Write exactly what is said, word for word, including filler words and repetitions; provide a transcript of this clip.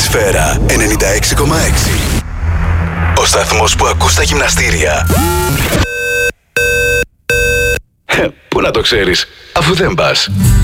Σφαίρα ενενήντα έξι κόμμα έξι. Ο σταθμός που ακούς στα γυμναστήρια. Πού να το ξέρεις, αφού δεν πας.